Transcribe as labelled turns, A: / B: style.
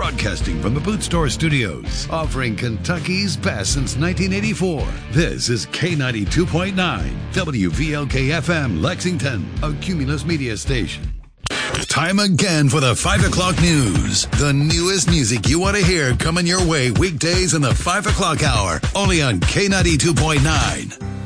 A: Broadcasting from the Boot Store Studios, offering Kentucky's best since 1984. This is K92.9, WVLK-FM, Lexington, a Cumulus media station. Time again for the 5 o'clock news. The newest music you want to hear coming your way weekdays in the 5 o'clock hour, only on K92.9.